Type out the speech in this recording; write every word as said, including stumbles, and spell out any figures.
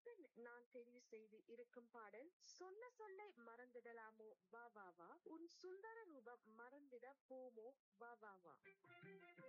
பின் நான் தெரிவு செய்து இருக்கும் பாடல் சொன்ன சொல்லை மறந்திடலாமோ வா வா வா உன் சுந்தர ரூபம் மறந்திட போமோ வா வா வா.